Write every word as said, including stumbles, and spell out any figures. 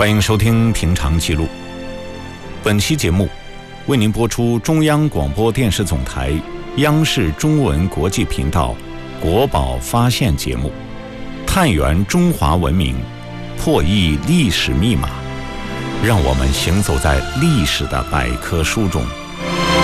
欢迎收听《平常记录》。本期节目为您播出中央广播电视总台央视中文国际频道国宝发现节目，探源中华文明，破译历史密码，让我们行走在历史的百科书中。